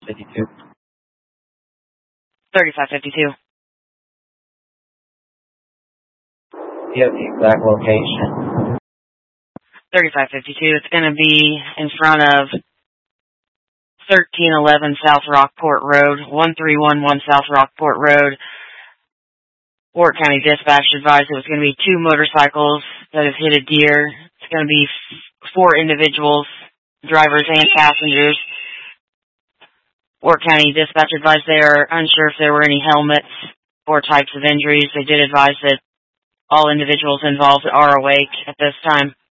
3552. 3552. Do you have the exact location? 3552. It's going to be in front of 1311 South Rockport Road, 1311 South Rockport Road. Warwick County Dispatch advised it was going to be 2 motorcycles that have hit a deer. It's going to be 4 individuals, drivers and passengers. Warwick County Dispatch advised they are unsure if there were any helmets or types of injuries. They did advise that all individuals involved are awake at this time.